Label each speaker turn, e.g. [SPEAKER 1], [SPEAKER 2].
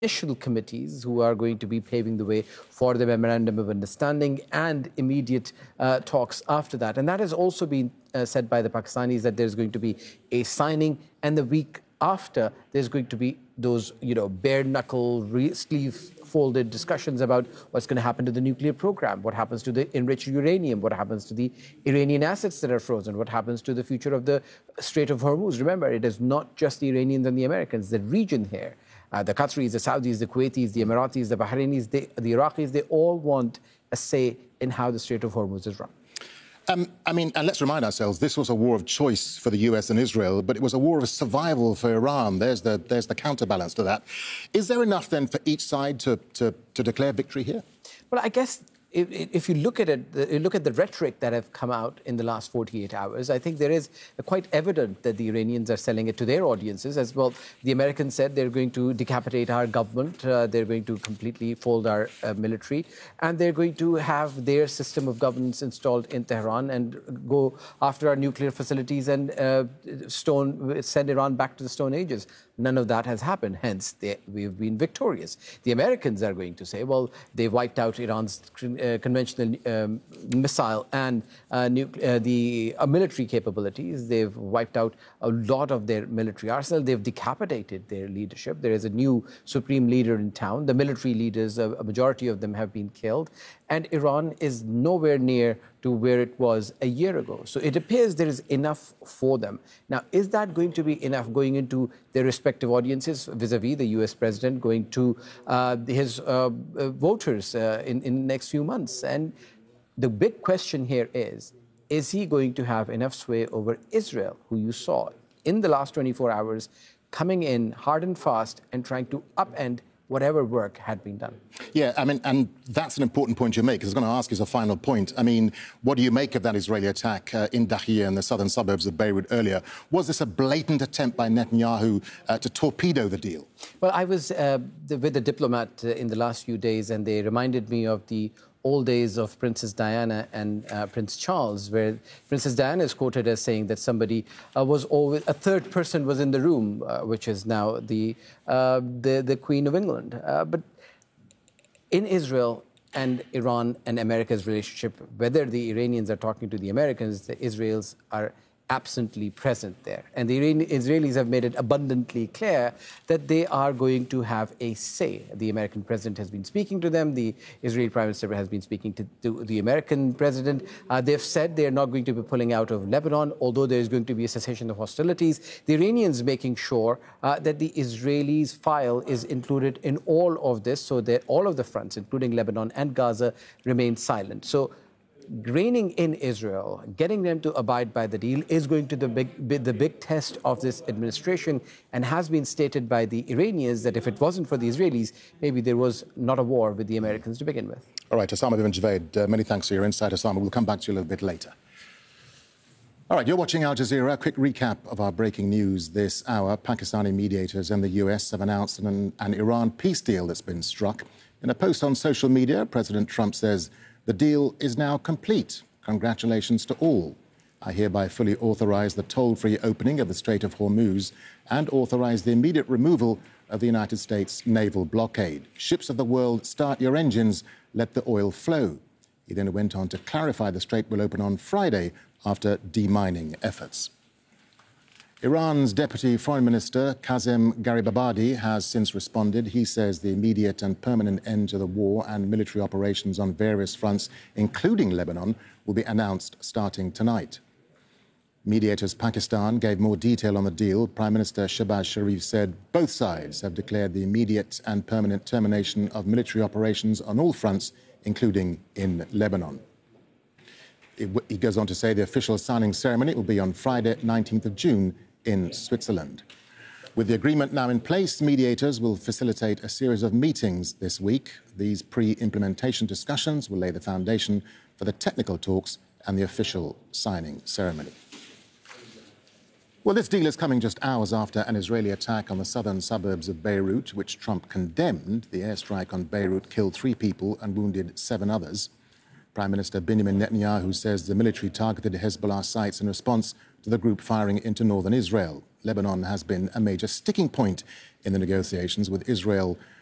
[SPEAKER 1] initial committees who are going to be paving the way for the Memorandum of Understanding and immediate talks after that. And that has also been said by the Pakistanis, that there's going to be a signing, and the week after there's going to be those, bare-knuckle, sleeve-folded discussions about what's going to happen to the nuclear program, what happens to the enriched uranium, what happens to the Iranian assets that are frozen, what happens to the future of the Strait of Hormuz. Remember, it is not just the Iranians and the Americans, the region here. The Qataris, the Saudis, the Kuwaitis, the Emiratis, the Bahrainis, the Iraqis, they all want a say in how the Strait of Hormuz is run.
[SPEAKER 2] And let's remind ourselves, this was a war of choice for the US and Israel, but it was a war of survival for Iran. There's the counterbalance to that. Is there enough then for each side to declare victory here?
[SPEAKER 1] Well, I guess if you look at it, look at the rhetoric that have come out in the last 48 hours, I think there is quite evident that the Iranians are selling it to their audiences as well. The Americans said they're going to decapitate our government, they're going to completely fold our military, and they're going to have their system of governance installed in Tehran and go after our nuclear facilities and send Iran back to the Stone Ages. None of that has happened, hence we've been victorious. The Americans are going to say, well, they've wiped out Iran's conventional missile and the military capabilities. They've wiped out a lot of their military arsenal. They've decapitated their leadership. There is a new supreme leader in town. The military leaders, a majority of them have been killed. And Iran is nowhere near to where it was a year ago. So it appears there is enough for them. Now, is that going to be enough going into their respective audiences, vis-a-vis the US president going to his voters in the next few months? And the big question here is he going to have enough sway over Israel, who you saw in the last 24 hours coming in hard and fast and trying to upend whatever work had been done?
[SPEAKER 2] Yeah, and that's an important point you make, because I was going to ask you as a final point. What do you make of that Israeli attack in Dahiyeh and the southern suburbs of Beirut earlier? Was this a blatant attempt by Netanyahu to torpedo the deal?
[SPEAKER 1] Well, I was with a diplomat in the last few days, and they reminded me of the old days of Princess Diana and Prince Charles, where Princess Diana is quoted as saying that somebody was always, a third person was in the room, which is now the Queen of England. But in Israel and Iran and America's relationship, whether the Iranians are talking to the Americans, the Israelis are absently present there. And the Israelis have made it abundantly clear that they are going to have a say. The American president has been speaking to them. The Israeli prime minister has been speaking to the American president. They've said they're not going to be pulling out of Lebanon, although there's going to be a cessation of hostilities. The Iranians making sure that the Israelis' file is included in all of this, so that all of the fronts, including Lebanon and Gaza, remain silent. So reining in Israel, getting them to abide by the deal, is going to be the big test of this administration, and has been stated by the Iranians that if it wasn't for the Israelis, maybe there was not a war with the Americans to begin with.
[SPEAKER 2] All right, Osama bin Javaid, many thanks for your insight, Osama. We'll come back to you a little bit later. All right, you're watching Al Jazeera. A quick recap of our breaking news this hour. Pakistani mediators and the US have announced an Iran peace deal that's been struck. In a post on social media, President Trump says, "The deal is now complete. Congratulations to all. I hereby fully authorize the toll-free opening of the Strait of Hormuz and authorize the immediate removal of the United States naval blockade. Ships of the world, start your engines. Let the oil flow." He then went on to clarify the strait will open on Friday after demining efforts. Iran's Deputy Foreign Minister, Kazem Garibabadi, has since responded. He says the immediate and permanent end to the war and military operations on various fronts, including Lebanon, will be announced starting tonight. Mediators Pakistan gave more detail on the deal. Prime Minister Shehbaz Sharif said both sides have declared the immediate and permanent termination of military operations on all fronts, including in Lebanon. He goes on to say the official signing ceremony will be on Friday, 19th of June, in Switzerland. With the agreement now in place, mediators will facilitate a series of meetings this week. These pre-implementation discussions will lay the foundation for the technical talks and the official signing ceremony. Well, this deal is coming just hours after an Israeli attack on the southern suburbs of Beirut, which Trump condemned. The airstrike on Beirut killed 3 people and wounded 7 others. Prime Minister Benjamin Netanyahu says the military targeted Hezbollah sites in response to the group firing into northern Israel. Lebanon has been a major sticking point in the negotiations, with Israel